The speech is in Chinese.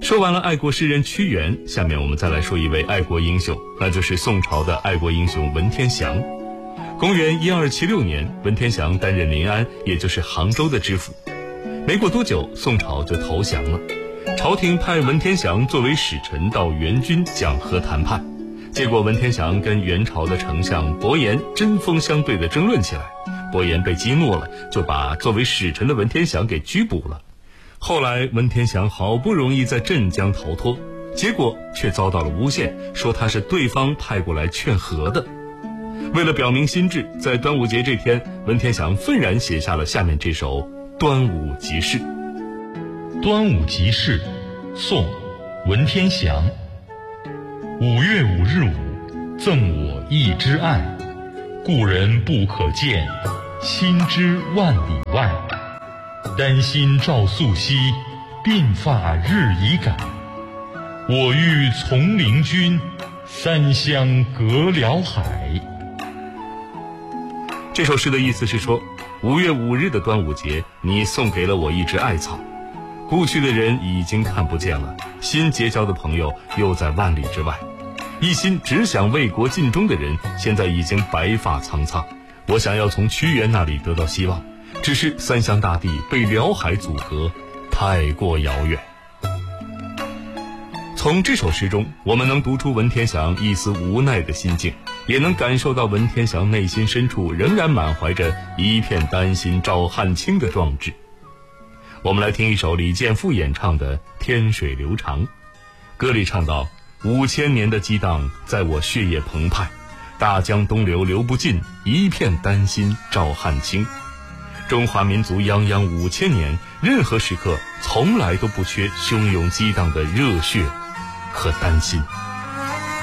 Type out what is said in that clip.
说完了爱国诗人屈原，下面我们再来说一位爱国英雄，那就是宋朝的爱国英雄文天祥。公元1276年，文天祥担任临安，也就是杭州的知府。没过多久，宋朝就投降了。朝廷派文天祥作为使臣到元军讲和谈判，结果文天祥跟元朝的丞相伯颜针锋相对的争论起来，伯颜被激怒了，就把作为使臣的文天祥给拘捕了。后来文天祥好不容易在镇江逃脱，结果却遭到了诬陷，说他是对方派过来劝和的。为了表明心志，在端午节这天，文天祥愤然写下了下面这首《端午即事》。 端午即事，宋，文天祥。5月5日午，赠我一枝爱，故人不可见，亲之万里外。丹心照素昔，鬓发日已改。我欲从灵君，三湘隔辽海。 这首诗的意思是说，5月5日的端午节，你送给了我一枝艾草。故去的人已经看不见了，新结交的朋友又在万里之外。一心只想为国尽忠的人，现在已经白发苍苍。我想要从屈原那里得到希望，只是三湘大地被辽海阻隔，太过遥远。从这首诗中，我们能读出文天祥一丝无奈的心境，也能感受到文天祥内心深处仍然满怀着一片丹心照汗青的壮志。我们来听一首李健富演唱的《天水流长》，歌里唱道：5000年的激荡在我血液澎湃，大江东流流不尽，一片丹心照汗青。中华民族泱泱5000年，任何时刻从来都不缺汹涌激荡的热血和丹心。